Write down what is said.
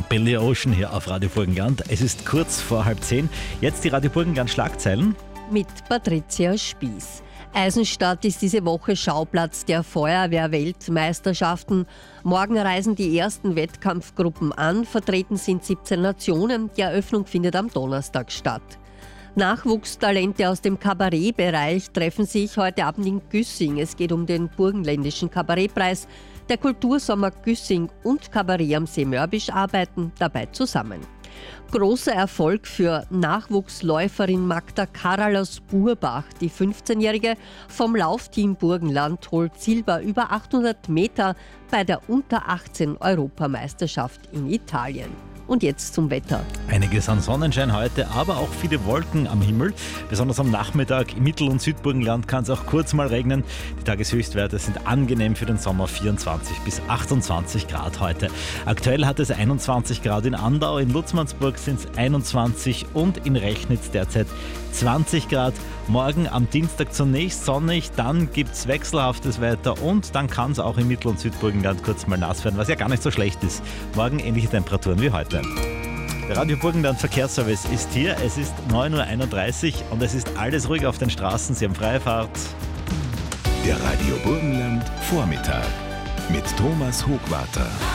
Billy Ocean hier auf Radio Burgenland. Es ist kurz vor 9:30. Jetzt die Radio Burgenland Schlagzeilen. Mit Patricia Spieß. Eisenstadt ist diese Woche Schauplatz der Feuerwehr-Weltmeisterschaften. Morgen reisen die ersten Wettkampfgruppen an. Vertreten sind 17 Nationen. Die Eröffnung findet am Donnerstag statt. Nachwuchstalente aus dem Kabarettbereich treffen sich heute Abend in Güssing. Es geht um den Burgenländischen Kabarettpreis. Der Kultursommer Güssing und Kabarett am See Mörbisch arbeiten dabei zusammen. Großer Erfolg für Nachwuchsläuferin Magda Karral aus Burbach. Die 15-Jährige vom Laufteam Burgenland holt Silber über 800 Meter bei der Unter-18-Europameisterschaft in Italien. Und jetzt zum Wetter. Einiges an Sonnenschein heute, aber auch viele Wolken am Himmel. Besonders am Nachmittag im Mittel- und Südburgenland kann es auch kurz mal regnen. Die Tageshöchstwerte sind angenehm für den Sommer, 24 bis 28 Grad heute. Aktuell hat es 21 Grad in Andau, in Lutzmannsburg sind es 21 und in Rechnitz derzeit 20 Grad. Morgen am Dienstag zunächst sonnig, dann gibt es wechselhaftes Wetter und dann kann es auch im Mittel- und Südburgenland kurz mal nass werden, was ja gar nicht so schlecht ist. Morgen ähnliche Temperaturen wie heute. Der Radio Burgenland Verkehrsservice ist hier. Es ist 9:31 Uhr und es ist alles ruhig auf den Straßen. Sie haben freie Fahrt. Der Radio Burgenland Vormittag mit Thomas Hochwarter.